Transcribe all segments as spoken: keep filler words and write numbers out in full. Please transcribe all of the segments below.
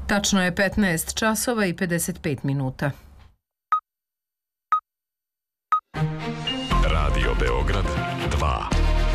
Tačno je petnaest časova i pedeset pet minuta. Radio Beograd dva.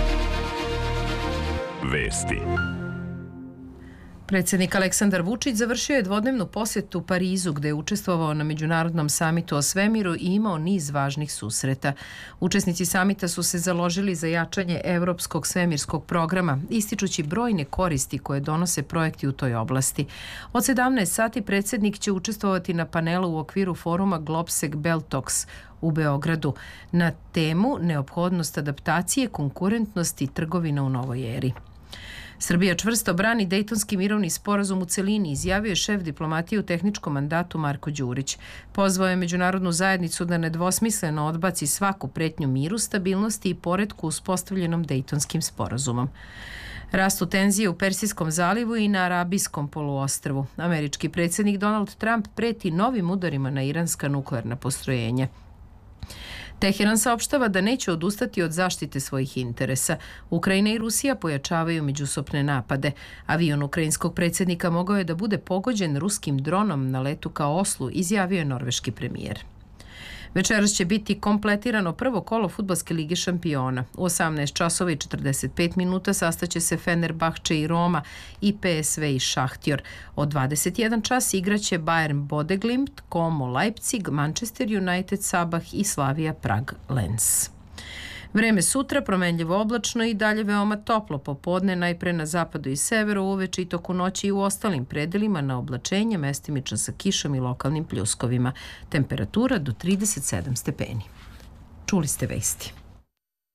Vesti. Predsjednik Aleksandar Vučić završio je dvodnevnu posjetu Parizu, gde je učestvovao na međunarodnom samitu o svemiru i imao niz važnih susreta. Učesnici samita su se založili za jačanje evropskog svemirskog programa, ističući brojne koristi koje donose projekti u toj oblasti. Od sedamnaest sati predsjednik će učestvovati na panelu u okviru foruma Globsec Beltox u Beogradu na temu neophodnost adaptacije, konkurentnosti i trgovina u novoj eri. Srbija čvrsto brani Dejtonski mirovni sporazum u celini, izjavio je šef diplomatije u tehničkom mandatu Marko Đurić. Pozvao je međunarodnu zajednicu da nedvosmisleno odbaci svaku pretnju miru, stabilnosti i poretku uspostavljenom Dejtonskim sporazumom. Rastu tenzije u Persijskom zalivu i na Arabijskom poluostrvu. Američki predsjednik Donald Trump preti novim udarima na iranska nuklearna postrojenja. Teheran saopštava da neće odustati od zaštite svojih interesa. Ukrajina i Rusija pojačavaju međusobne napade. Avion ukrajinskog predsjednika mogao je da bude pogođen ruskim dronom na letu ka Oslu, izjavio je norveški premijer. Večeras će biti kompletirano prvo kolo Fudbalske lige šampiona. U osamnaest časova i četrdeset pet minuta sastaće se Fenerbahče i Roma i P S V i Šahtjor. Od dvadeset jedan čas igraće Bayern Bodeglimt, Como Leipzig, Manchester United Sabah i Slavia Prag Lens. Vreme sutra promenljivo oblačno i dalje veoma toplo popodne, najpre na zapadu i severu, uveče i toku noći i u ostalim predelima na oblačenje, mestimično sa kišom i lokalnim pljuskovima. Temperatura do trideset sedam stepeni. Čuli ste vesti.